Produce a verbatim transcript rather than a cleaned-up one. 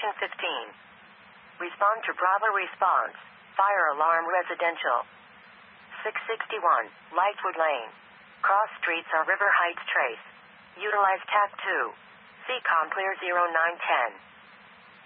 Station fifteen. Respond to Bravo response. Fire alarm residential. six sixty-one, Lightwood Lane. Cross streets are River Heights Trace. Utilize T A C two. C COM clear zero nine ten.